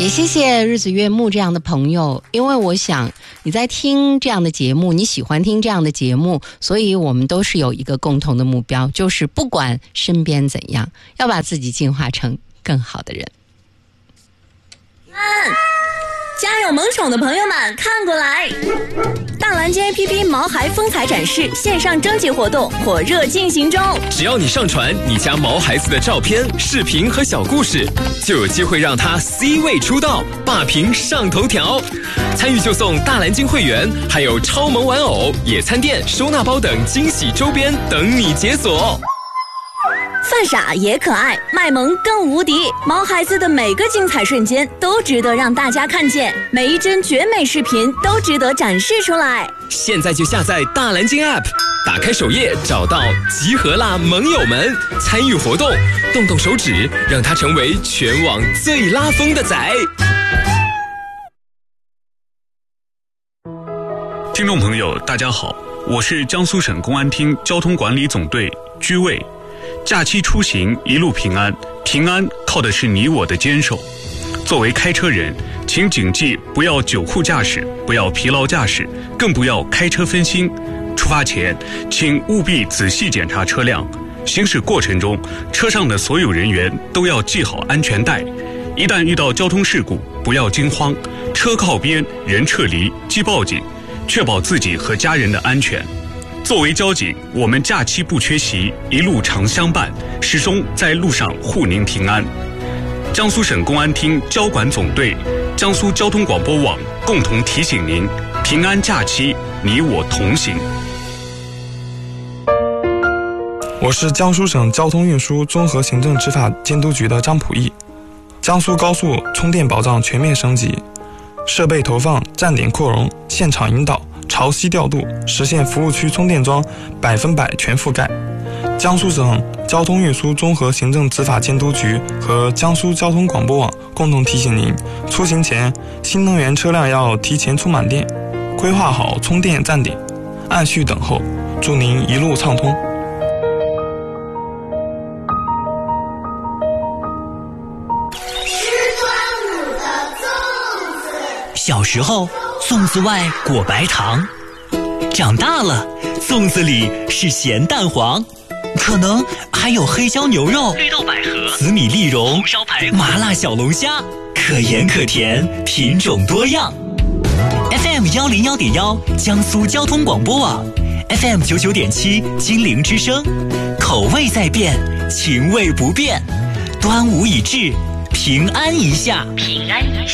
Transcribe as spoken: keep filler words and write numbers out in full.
也谢谢日子月木这样的朋友，因为我想你在听这样的节目，你喜欢听这样的节目，所以我们都是有一个共同的目标，就是不管身边怎样，要把自己进化成更好的人。 嗯，家有萌宠的朋友们看过来，大蓝鲸 A P P 毛孩风采展示线上征集活动火热进行中， 只要你上传你家毛孩子的照片、视频和小故事，就有机会让他 C 位出道，霸屏上头条。参与就送大蓝鲸会员，还有超萌玩偶、野餐垫、收纳包等惊喜周边等你解锁。 犯傻也可爱，卖萌更无敌，毛孩子的每个精彩瞬间都值得让大家看见，每一帧绝美视频都值得展示出来。 现在就下载大蓝鲸 App， 打开首页找到集合啦萌友们，参与活动，动动手指，让他成为全网最拉风的仔。 听众朋友大家好，我是江苏省公安厅交通管理总队居卫。假期出行一路平安，平安靠的是你我的坚守。作为开车人，请谨记不要酒后驾驶，不要疲劳驾驶，更不要开车分心。出发前请务必仔细检查车辆，行驶过程中车上的所有人员都要系好安全带。一旦遇到交通事故，不要惊慌，车靠边，人撤离，即报警，确保自己和家人的安全。作为交警，我们假期不缺席，一路常相伴，始终在路上护您平安。江苏省公安厅交管总队、江苏交通广播网共同提醒您：平安假期，你我同行。 我是江苏省交通运输综合行政执法监督局的张普义。江苏高速充电保障全面升级，设备投放、站点扩容、现场引导、潮汐调度，实现服务区充电桩百分百全覆盖。江苏省交通运输综合行政执法监督局和江苏交通广播网共同提醒您：出行前，新能源车辆要提前充满电，规划好充电站点，按序等候。祝您一路畅通。 小时候，粽子外裹白糖，长大了，粽子里是咸蛋黄，可能还有黑椒牛肉、绿豆百合、紫米粒蓉、红烧排骨、麻辣小龙虾，可盐可甜，品种多样。F M 一零一点一 江苏交通广播网 ，F M 九九点七金陵之声，口味在变，情味不变。端午已至，平安一下，平安一下。